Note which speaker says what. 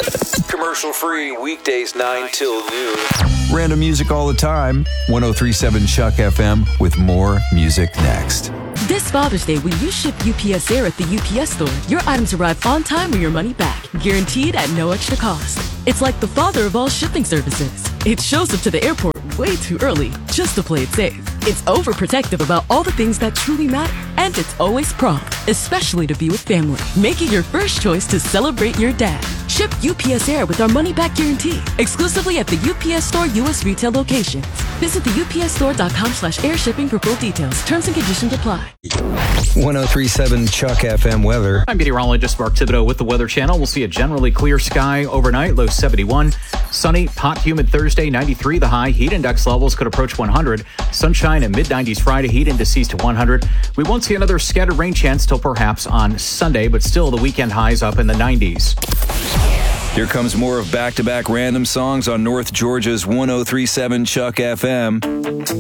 Speaker 1: Commercial free weekdays 9 till noon.
Speaker 2: Random music all the time. 103.7 Chuck FM with more music next.
Speaker 3: This Father's Day, when you ship UPS Air at the UPS store, your items arrive on time or your money back, guaranteed at no extra cost. It's like the father of all shipping services. It shows up to the airport way too early just to play it safe. It's overprotective about all the things that truly matter, and it's always prompt, especially to be with family. Make it your first choice to celebrate your dad. Ship UPS Air with our money-back guarantee, exclusively at the UPS Store U.S. retail locations. Visit the upsstore.com/air shipping for full details. Terms and conditions apply.
Speaker 4: 103.7 Chuck FM weather.
Speaker 5: I'm meteorologist Mark Thibodeau with the Weather Channel. We'll see a generally clear sky overnight, low 71. Sunny, hot, humid Thursday, 93 the high. Heat index levels could approach 100. Sunshine and mid-90s Friday, heat indices to 100. We won't see another scattered rain chance till perhaps on Sunday, but still the weekend highs up in the 90s.
Speaker 2: Here comes more of back-to-back random songs on North Georgia's 103.7 Chuck FM.